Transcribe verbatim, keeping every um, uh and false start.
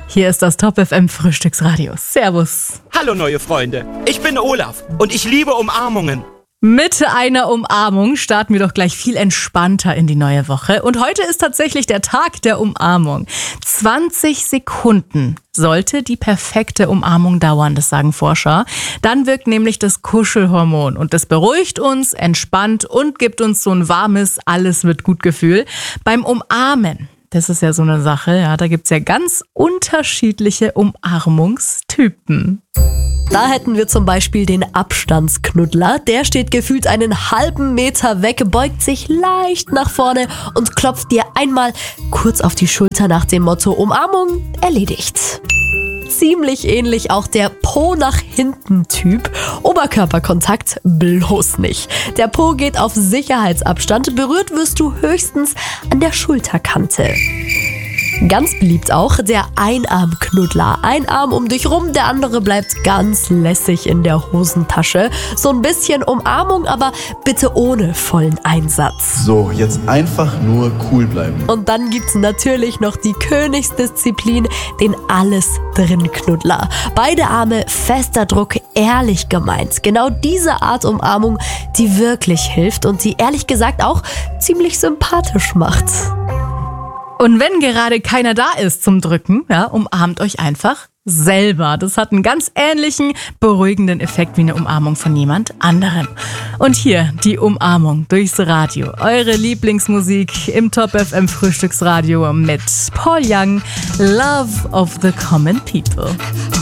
Hier ist das Top F M Frühstücksradio. Servus. Hallo neue Freunde, ich bin Olaf und ich liebe Umarmungen. Mit einer Umarmung starten wir doch gleich viel entspannter in die neue Woche. Und heute ist tatsächlich der Tag der Umarmung. zwanzig Sekunden sollte die perfekte Umarmung dauern, das sagen Forscher. Dann wirkt nämlich das Kuschelhormon und das beruhigt uns, entspannt und gibt uns so ein warmes Alles-wird-gut-Gefühl. Beim Umarmen, das ist ja so eine Sache, ja, da gibt's ja ganz unterschiedliche Umarmungstypen. Da hätten wir zum Beispiel den Abstandsknuddler. Der steht gefühlt einen halben Meter weg, beugt sich leicht nach vorne und klopft dir einmal kurz auf die Schulter nach dem Motto Umarmung erledigt. Ziemlich ähnlich auch der Po nach hinten Typ. Oberkörperkontakt bloß nicht. Der Po geht auf Sicherheitsabstand, berührt wirst du höchstens an der Schulterkante. Ganz beliebt auch der Einarmknuddler. Ein Arm um dich rum, der andere bleibt ganz lässig in der Hosentasche. So ein bisschen Umarmung, aber bitte ohne vollen Einsatz. So, jetzt einfach nur cool bleiben. Und dann gibt's natürlich noch die Königsdisziplin, den Alles-drin-Knuddler. Beide Arme, fester Druck, ehrlich gemeint. Genau diese Art Umarmung, die wirklich hilft und die ehrlich gesagt auch ziemlich sympathisch macht. Und wenn gerade keiner da ist zum Drücken, ja, umarmt euch einfach selber. Das hat einen ganz ähnlichen, beruhigenden Effekt wie eine Umarmung von jemand anderem. Und hier die Umarmung durchs Radio. Eure Lieblingsmusik im Top F M Frühstücksradio mit Paul Young, Love of the Common People.